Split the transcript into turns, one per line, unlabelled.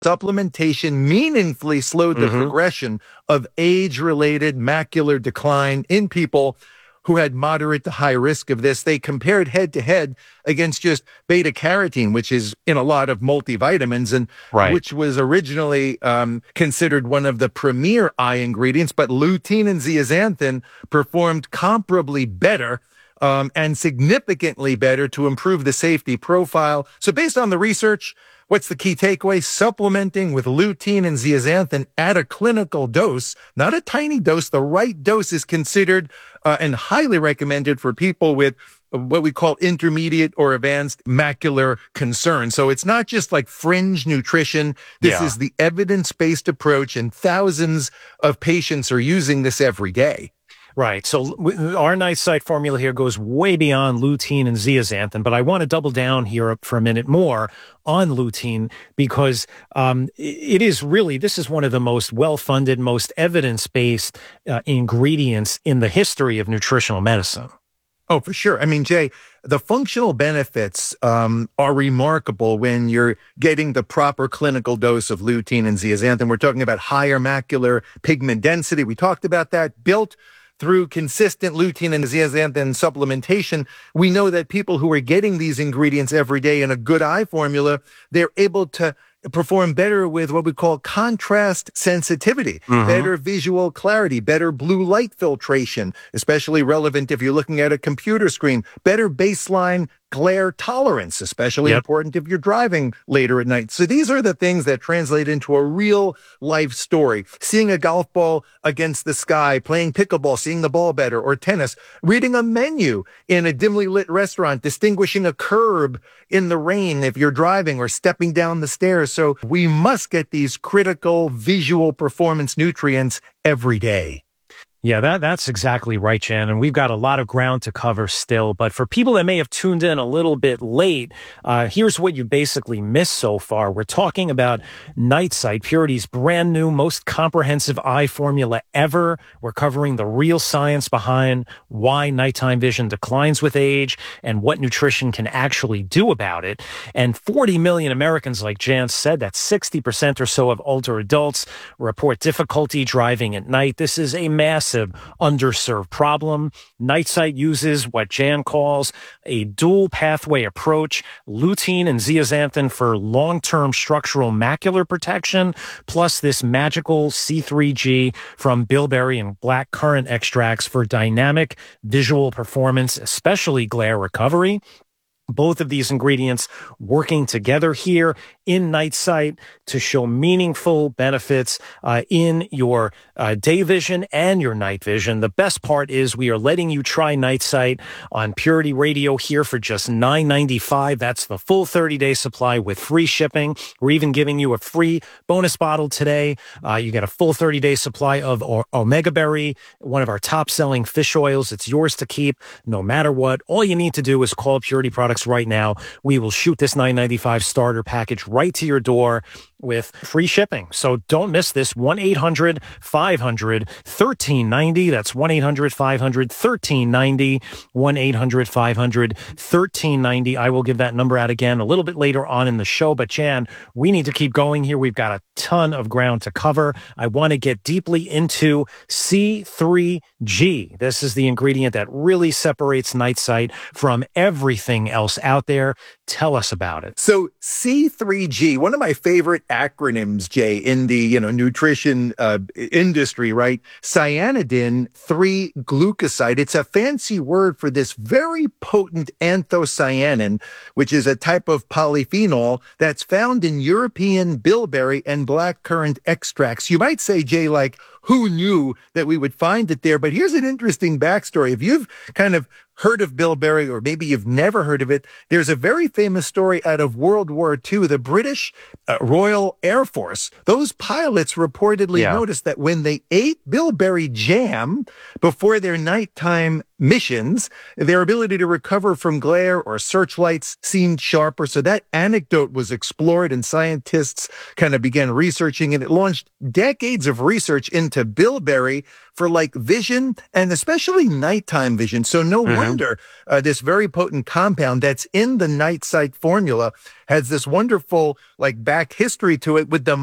Supplementation meaningfully slowed the progression of age-related macular decline in people who had moderate to high risk of this. They compared head-to-head against just beta-carotene, which is in a lot of multivitamins, and which was originally considered one of the premier eye ingredients, but lutein and zeaxanthin performed comparably better and significantly better to improve the safety profile. So based on the research, what's the key takeaway? Supplementing with lutein and zeaxanthin at a clinical dose, not a tiny dose. The right dose is considered and highly recommended for people with what we call intermediate or advanced macular concern. So it's not just like fringe nutrition. This is the evidence-based approach, and thousands of patients are using this every day.
Right. So our Night Sight formula here goes way beyond lutein and zeaxanthin, but I want to double down here for a minute more on lutein because it is really, this is one of the most well-funded, most evidence-based ingredients in the history of nutritional medicine.
Oh, for sure. I mean, Jay, the functional benefits are remarkable when you're getting the proper clinical dose of lutein and zeaxanthin. We're talking about higher macular pigment density. We talked about that, built through consistent lutein and zeaxanthin supplementation. We know that people who are getting these ingredients every day in a good eye formula, they're able to perform better with what we call contrast sensitivity, better visual clarity, better blue light filtration, especially relevant if you're looking at a computer screen, better baseline glare tolerance, especially important if you're driving later at night. So these are the things that translate into a real life story. Seeing a golf ball against the sky, playing pickleball, seeing the ball better, or tennis, reading a menu in a dimly lit restaurant, distinguishing a curb in the rain if you're driving, or stepping down the stairs. So we must get these critical visual performance nutrients every day.
Yeah, that's exactly right, Jan. And we've got a lot of ground to cover still. But for people that may have tuned in a little bit late, here's what you basically missed so far. We're talking about Night Sight, Purity's brand new, most comprehensive eye formula ever. We're covering the real science behind why nighttime vision declines with age and what nutrition can actually do about it. And 40 million Americans, like Jan said, that's 60% or so of older adults, report difficulty driving at night. This is a massive underserved problem. Night Sight uses what Jan calls a dual pathway approach, lutein and zeaxanthin for long-term structural macular protection, plus this magical C3G from bilberry and blackcurrant extracts for dynamic visual performance, especially glare recovery. Both of these ingredients working together here in Night Sight to show meaningful benefits in your day vision and your night vision. The best part is we are letting you try Night Sight on Purity Radio here for just $9.95. That's the full 30-day supply with free shipping. We're even giving you a free bonus bottle today. You get a full 30-day supply of Omega Berry, one of our top-selling fish oils. It's yours to keep no matter what. All you need to do is call Purity Products right now. We will shoot this $9.95 starter package right to your door with free shipping. So don't miss this. 1-800-500-1390. That's 1-800-500-1390. 1-800-500-1390. I will give that number out again a little bit later on in the show. But Jan, we need to keep going here. We've got a ton of ground to cover. I want to get deeply into C3G. This is the ingredient that really separates Night Sight from everything else out there. Tell us about it.
So C3G, one of my favorite acronyms, Jay, in the nutrition industry, right? Cyanidin 3-glucoside. It's a fancy word for this very potent anthocyanin, which is a type of polyphenol that's found in European bilberry and blackcurrant extracts. You might say, Jay, like, who knew that we would find it there? But here's an interesting backstory. If you've kind of heard of bilberry, or maybe you've never heard of it, there's a very famous story out of World War II. The British Royal Air Force, those pilots reportedly noticed that when they ate bilberry jam before their nighttime missions, their ability to recover from glare or searchlights seemed sharper. So that anecdote was explored and scientists kind of began researching it. It launched decades of research into bilberry for like vision and especially nighttime vision. So no wonder this very potent compound that's in the night sight formula has this wonderful like back history to it with the